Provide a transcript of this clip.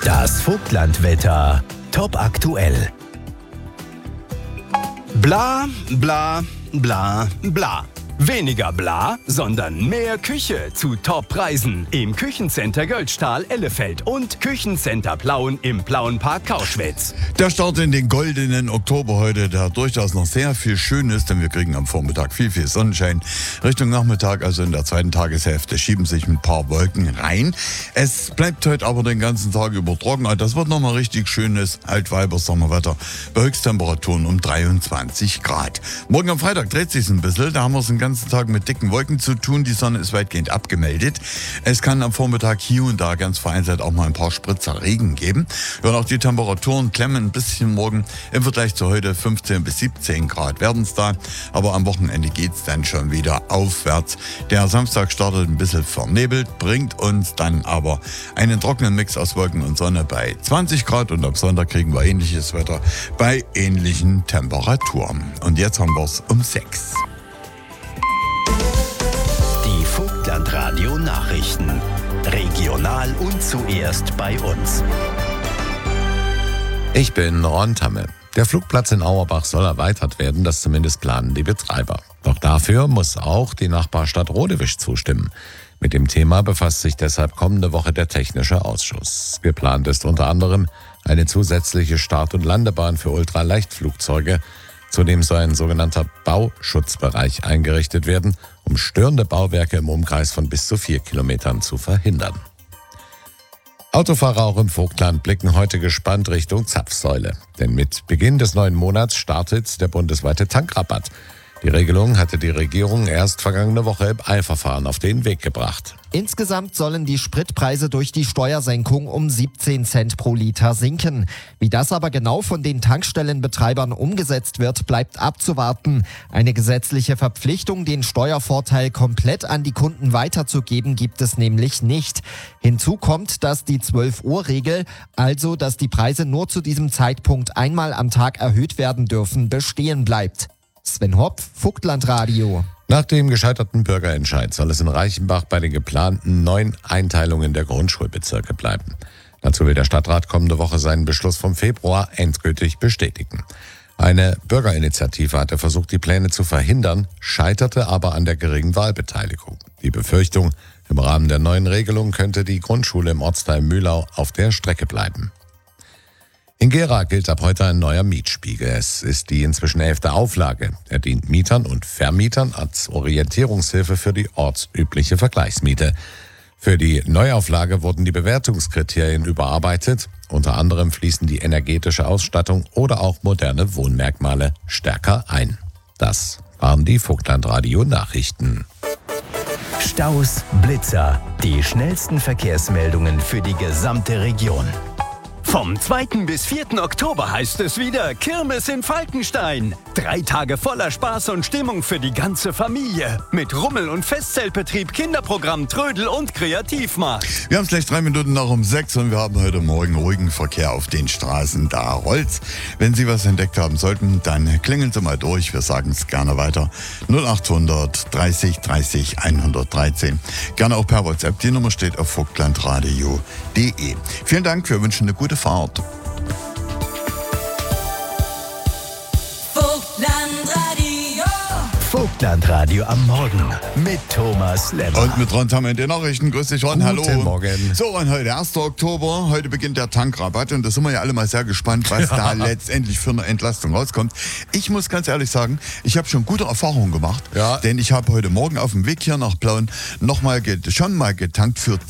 Das Vogtlandwetter. Top aktuell. Bla, bla, bla, bla. Weniger bla, sondern mehr Küche zu Top-Preisen im Küchencenter Göldstahl, Ellefeld und Küchencenter Plauen im Plauenpark Kauschwitz. Der Start in den goldenen Oktober heute, der hat durchaus noch sehr viel Schönes, denn wir kriegen am Vormittag viel Sonnenschein. Richtung Nachmittag, also in der zweiten Tageshälfte, schieben sich ein paar Wolken rein. Es bleibt heute aber den ganzen Tag über trocken. Das wird nochmal richtig schönes Altweiber-Sommerwetter bei Höchsttemperaturen um 23 Grad. Morgen am Freitag dreht sich ein bisschen, da haben wir es den ganzen Tag mit dicken Wolken zu tun. Die Sonne ist weitgehend abgemeldet. Es kann am Vormittag hier und da ganz vereinzelt auch mal ein paar Spritzer Regen geben. Ja, und auch die Temperaturen klemmen ein bisschen morgen im Vergleich zu heute. 15 bis 17 Grad werden es da. Aber am Wochenende geht es dann schon wieder aufwärts. Der Samstag startet ein bisschen vernebelt, bringt uns dann aber einen trockenen Mix aus Wolken und Sonne bei 20 Grad. Und am Sonntag kriegen wir ähnliches Wetter bei ähnlichen Temperaturen. Und jetzt haben wir es um 6. Die Vogtlandradio Nachrichten. Regional und zuerst bei uns. Ich bin Ron Tamme. Der Flugplatz in Auerbach soll erweitert werden, das zumindest planen die Betreiber. Doch dafür muss auch die Nachbarstadt Rodewisch zustimmen. Mit dem Thema befasst sich deshalb kommende Woche der Technische Ausschuss. Geplant ist unter anderem eine zusätzliche Start- und Landebahn für Ultraleichtflugzeuge. Zudem soll ein sogenannter Bauschutzbereich eingerichtet werden, um störende Bauwerke im Umkreis von bis zu 4 Kilometern zu verhindern. Autofahrer auch im Vogtland blicken heute gespannt Richtung Zapfsäule. Denn mit Beginn des neuen Monats startet der bundesweite Tankrabatt. Die Regelung hatte die Regierung erst vergangene Woche im Eilverfahren auf den Weg gebracht. Insgesamt sollen die Spritpreise durch die Steuersenkung um 17 Cent pro Liter sinken. Wie das aber genau von den Tankstellenbetreibern umgesetzt wird, bleibt abzuwarten. Eine gesetzliche Verpflichtung, den Steuervorteil komplett an die Kunden weiterzugeben, gibt es nämlich nicht. Hinzu kommt, dass die 12-Uhr-Regel, also dass die Preise nur zu diesem Zeitpunkt einmal am Tag erhöht werden dürfen, bestehen bleibt. Sven Hopf, Vogtlandradio. Nach dem gescheiterten Bürgerentscheid soll es in Reichenbach bei den geplanten 9 Einteilungen der Grundschulbezirke bleiben. Dazu will der Stadtrat kommende Woche seinen Beschluss vom Februar endgültig bestätigen. Eine Bürgerinitiative hatte versucht, die Pläne zu verhindern, scheiterte aber an der geringen Wahlbeteiligung. Die Befürchtung, im Rahmen der neuen Regelung könnte die Grundschule im Ortsteil Mühlau auf der Strecke bleiben. In Gera gilt ab heute ein neuer Mietspiegel. Es ist die inzwischen 11. Auflage. Er dient Mietern und Vermietern als Orientierungshilfe für die ortsübliche Vergleichsmiete. Für die Neuauflage wurden die Bewertungskriterien überarbeitet. Unter anderem fließen die energetische Ausstattung oder auch moderne Wohnmerkmale stärker ein. Das waren die Vogtlandradio Nachrichten. Staus, Blitzer. Die schnellsten Verkehrsmeldungen für die gesamte Region. Vom 2. bis 4. Oktober heißt es wieder Kirmes in Falkenstein. 3 Tage voller Spaß und Stimmung für die ganze Familie. Mit Rummel- und Festzeltbetrieb, Kinderprogramm, Trödel und Kreativmarkt. Wir haben es gleich 3 Minuten nach um 6 und wir haben heute Morgen ruhigen Verkehr auf den Straßen. Da rollt's. Wenn Sie was entdeckt haben sollten, dann klingeln Sie mal durch. Wir sagen es gerne weiter. 0800 30 30 113. Gerne auch per WhatsApp. Die Nummer steht auf vogtlandradio.de. Vielen Dank. Wir wünschen eine gute Fahrt. Vogtlandradio am Morgen mit Thomas Lemmer. Und mit Ron Tamme in den Nachrichten. Grüß dich, Ron. Hallo. Guten Morgen. So, und heute 1. Oktober. Heute beginnt der Tankrabatt. Und da sind wir ja alle mal sehr gespannt, was da letztendlich für eine Entlastung rauskommt. Ich muss ganz ehrlich sagen, ich habe schon gute Erfahrungen gemacht. Ja. Denn ich habe heute Morgen auf dem Weg hier nach Plauen schon mal getankt für